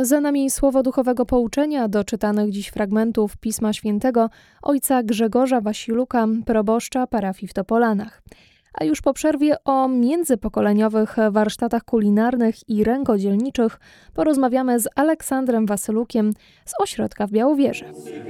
Za nami słowo duchowego pouczenia do czytanych dziś fragmentów Pisma Świętego ojca Grzegorza Wasiluka, proboszcza parafii w Topolanach. A już po przerwie o międzypokoleniowych warsztatach kulinarnych i rękodzielniczych porozmawiamy z Aleksandrem Wasylukiem z ośrodka w Białowieży.